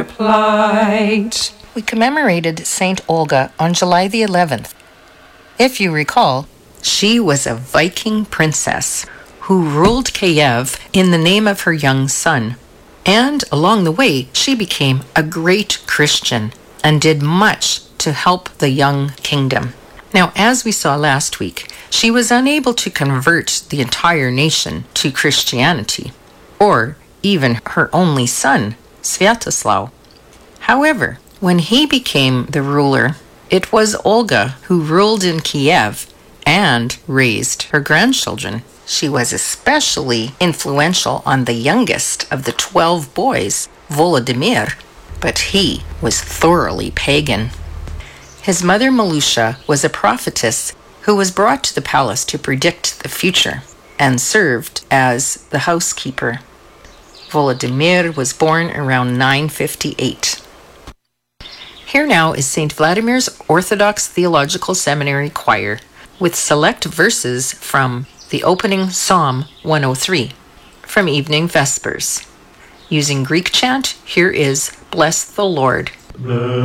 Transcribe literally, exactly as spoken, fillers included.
their plight. We commemorated Saint Olga on July the eleventh. If you recall, she was a Viking princess who ruled Kiev in the name of her young son. And along the way, she became a great Christian and did much to help the young kingdom. Now, as we saw last week, she was unable to convert the entire nation to Christianity, or even her only son, Sviatoslav. However, when he became the ruler, it was Olga who ruled in Kiev and raised her grandchildren. She was especially influential on the youngest of the twelve boys, Volodymyr, but he was thoroughly pagan. His mother, Malusha, was a prophetess who was brought to the palace to predict the future and served as the housekeeper. Volodymyr was born around nine fifty-eight. Here now is Saint Vladimir's Orthodox Theological Seminary Choir with select verses from the opening Psalm one oh three from Evening Vespers. Using Greek chant, here is Bless the Lord.